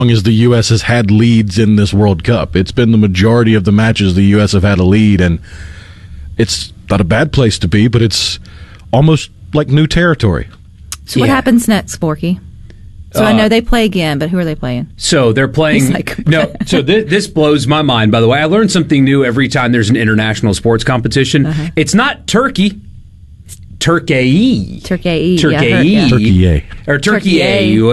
as the U.S. has had leads in this World Cup. It's been the majority of the matches the U.S. have had a lead, and it's not a bad place to be, but it's almost like new territory. So what happens next, Forky? So I know they play again, but who are they playing? So they're playing. So this blows my mind, by the way. I learn something new every time there's an international sports competition. It's not Turkey. Turkey. Or Turkey.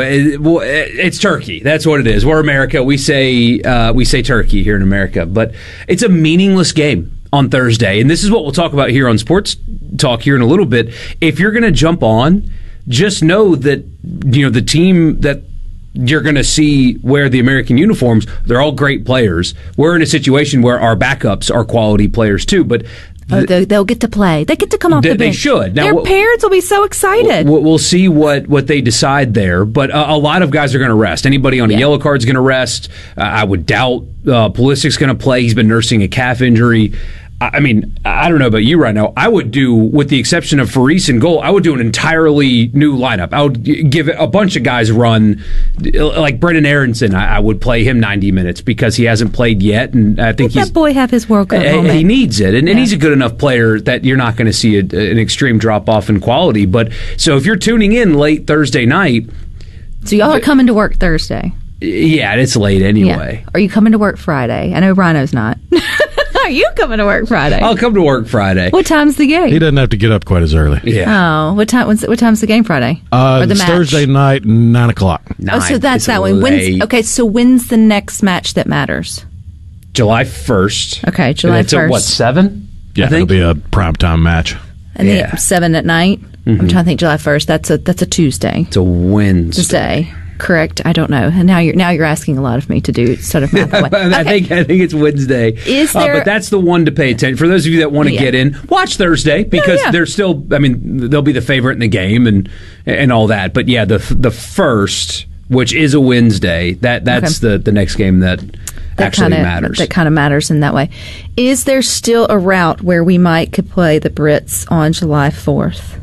It's Turkey. That's what it is. We're America. We say Turkey here in America. But it's a meaningless game on Thursday. And this is what we'll talk about here on Sports Talk here in a little bit. If you're going to jump on, just know that the team that you're going to see wear the American uniforms, they're all great players. We're in a situation where our backups are quality players too, but they'll get to play. They get to come off the bench. They should. Now, their parents will be so excited. We'll see what they decide there, but a lot of guys are going to rest. Anybody on a yellow card is going to rest. I would doubt Pulisic's going to play. He's been nursing a calf injury. I mean, I don't know about you right now. I would do, with the exception of Faris in goal, I would do an entirely new lineup. I would give a bunch of guys a run. Like Brendan Aronson, I would play him 90 minutes because he hasn't played yet, and I think that boy have his World Cup moment. He needs it, and he's a good enough player that you're not going to see an extreme drop-off in quality. But so if you're tuning in late Thursday night... So y'all are coming to work Thursday? Yeah, it's late anyway. Yeah. Are you coming to work Friday? I know Rhino's not. Are you coming to work Friday? I'll come to work Friday. What time's the game? He doesn't have to get up quite as early. Yeah. Oh, what time's the game Friday? Or the match? Thursday night, 9 o'clock. So that's that one. When's the next match that matters? July 1st. Okay, July 1st. It's at what, 7? Yeah, it'll be a primetime match. And then 7 at night? Mm-hmm. I'm trying to think. July 1st. That's a Tuesday. It's a Wednesday. Correct. I don't know. And now you're asking a lot of me to do sort of math. Okay. I think it's Wednesday. Is there? But that's the one to pay attention. For those of you that want to get in, watch Thursday because they're still. I mean, they'll be the favorite in the game and all that. But yeah, the first, which is a Wednesday, that's the next game that actually matters. That kind of matters in that way. Is there still a route where we could play the Brits on July 4th?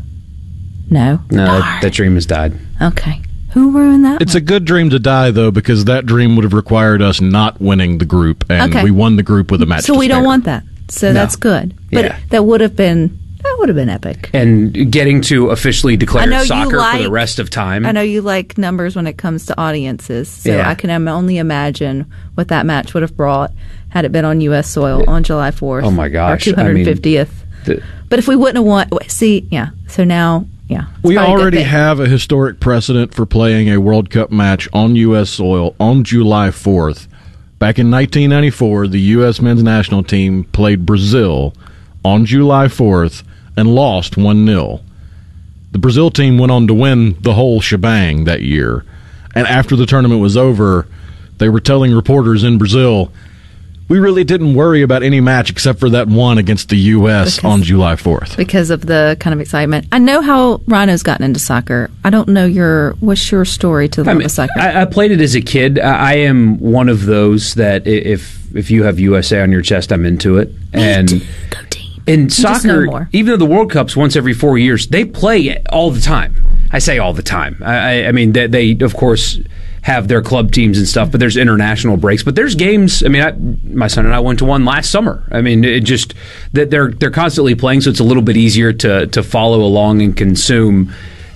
No. That dream has died. Okay. Who ruined that? It's a good dream to die, though, because that dream would have required us not winning the group, and we won the group with a match. So we don't want that. So that's good. But that would have been epic. And getting to officially declare soccer for the rest of time. I know you like numbers when it comes to audiences, so I can only imagine what that match would have brought had it been on U.S. soil on July 4th. Oh my gosh! Our 250th. But if we wouldn't have won, so now. Yeah, we already have a historic precedent for playing a World Cup match on U.S. soil on July 4th. Back in 1994, the U.S. men's national team played Brazil on July 4th and lost 1-0. The Brazil team went on to win the whole shebang that year. And after the tournament was over, they were telling reporters in Brazil, we really didn't worry about any match except for that one against the U.S. on July 4th. Because of the kind of excitement. I know how Rhino's gotten into soccer. I don't know what's your story to the love of soccer? I played it as a kid. I am one of those that if you have USA on your chest, I'm into it. And go team. In soccer, even though the World Cup's once every 4 years, they play all the time. I say all the time. I mean, they of course have their club teams and stuff, but there's international breaks. But there's games. I mean, my son and I went to one last summer. I mean, it just that they're constantly playing, so it's a little bit easier to follow along and consume.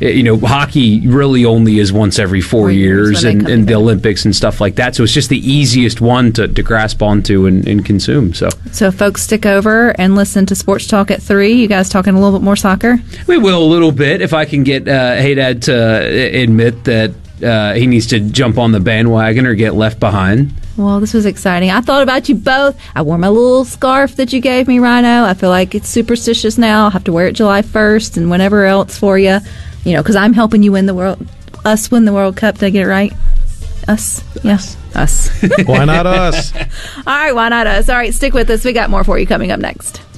Hockey really only is once every 4 years, and the Olympics and stuff like that. So it's just the easiest one to grasp onto and consume. So folks, stick over and listen to Sports Talk at 3. You guys talking a little bit more soccer? We will a little bit if I can get Haydad to admit that he needs to jump on the bandwagon or get left behind. Well, this was exciting. I thought about you both. I wore my little scarf that you gave me, Rhino. I feel like it's superstitious now. I'll have to wear it July 1st and whenever else for you. Because I'm helping you win the World Cup. Did I get it right? Us? Yes. Us. Why not us? All right, why not us? All right, stick with us. We got more for you coming up next.